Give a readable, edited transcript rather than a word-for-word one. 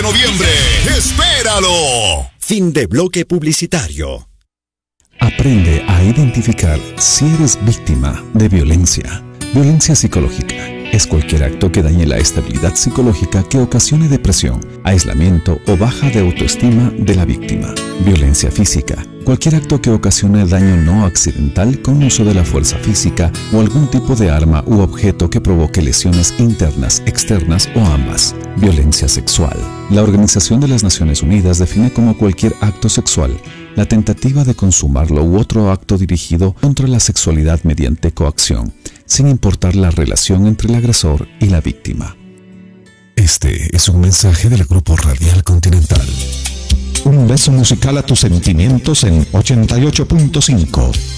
de noviembre. ¡Espéralo! Fin de bloque publicitario. Aprende a identificar si eres víctima de violencia. Violencia psicológica es cualquier acto que dañe la estabilidad psicológica que ocasione depresión, aislamiento o baja de autoestima de la víctima. Violencia física, cualquier acto que ocasione daño no accidental con uso de la fuerza física o algún tipo de arma u objeto que provoque lesiones internas, externas o ambas. Violencia sexual. La Organización de las Naciones Unidas define como cualquier acto sexual la tentativa de consumarlo u otro acto dirigido contra la sexualidad mediante coacción, sin importar la relación entre el agresor y la víctima. Este es un mensaje del Grupo Radial Continental. Un beso musical a tus sentimientos en 88.5.